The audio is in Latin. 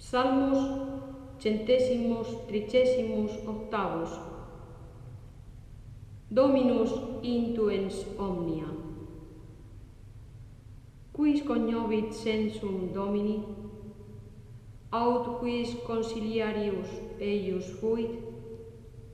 Salmus centesimus trigesimus octavus. Dominus intuens omnia. Quis cognovit sensum Domini? Aut quis consiliarius eius fuit?